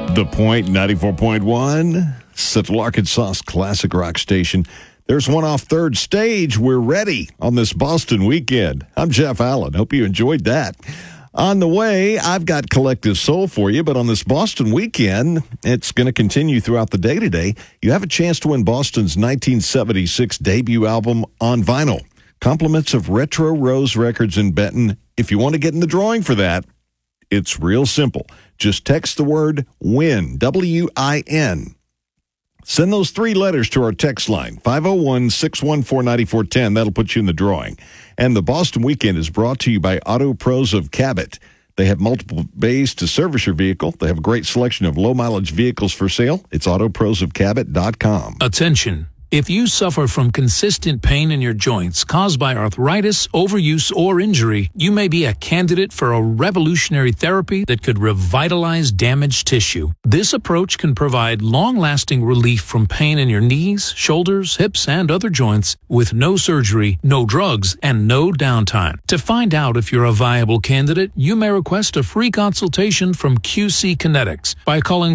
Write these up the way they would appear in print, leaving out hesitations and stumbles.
The Point 94.1, Central Arkansas's classic rock station. There's one off third stage. We're ready on this Boston weekend. I'm Jeff Allen. Hope you enjoyed that. On the way, I've got Collective Soul for you, but on this Boston weekend, it's going to continue throughout the day today. You have a chance to win Boston's 1976 debut album on vinyl. Compliments of Retro Rose Records in Benton. If you want to get in the drawing for that, it's real simple. Just text the word WIN, W-I-N. Send those 3 letters to our text line, 501-614-9410. That'll put you in the drawing. And the Boston Weekend is brought to you by Auto Pros of Cabot. They have multiple bays to service your vehicle. They have a great selection of low-mileage vehicles for sale. It's autoprosofcabot.com. Attention. If you suffer from consistent pain in your joints caused by arthritis, overuse, or injury, you may be a candidate for a revolutionary therapy that could revitalize damaged tissue. This approach can provide long-lasting relief from pain in your knees, shoulders, hips, and other joints with no surgery, no drugs, and no downtime. To find out if you're a viable candidate, you may request a free consultation from QC Kinetics by calling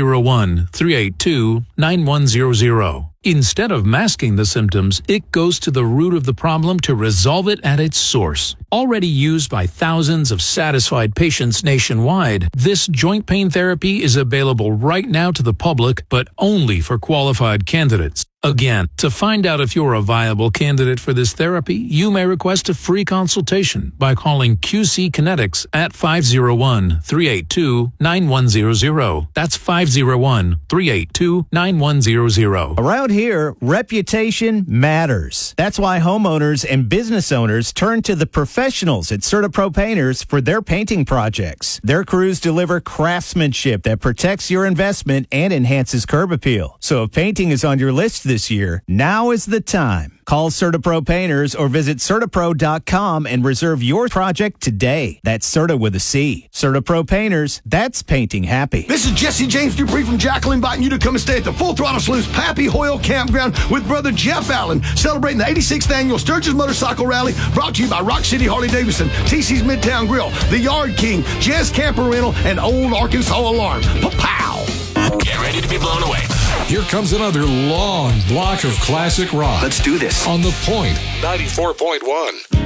501-382-9100. Instead of masking the symptoms, it goes to the root of the problem to resolve it at its source. Already used by thousands of satisfied patients nationwide, this joint pain therapy is available right now to the public, but only for qualified candidates. Again, to find out if you're a viable candidate for this therapy, you may request a free consultation by calling QC Kinetics at 501-382-9100. That's 501-382-9100. Around here, reputation matters. That's why homeowners and business owners turn to the professionals at CertaPro Painters for their painting projects. Their crews deliver craftsmanship that protects your investment and enhances curb appeal. So if painting is on your list this year, now is the time. Call CertaPro Painters or visit CertaPro.com and reserve your project today. That's Certa with a C. CertaPro Painters, that's painting happy. This is Jesse James Dupree from Jackal, inviting you to come and stay at the Full Throttle Saloon's Pappy Hoyle Campground with brother Jeff Allen, celebrating the 86th annual Sturgis Motorcycle Rally, brought to you by Rock City Harley-Davidson, TC's Midtown Grill, The Yard King, Jazz Camper Rental, and Old Arkansas Alarm. Pow! Get ready to be blown away. Here comes another long block of classic rock. Let's do this. On The Point 94.1.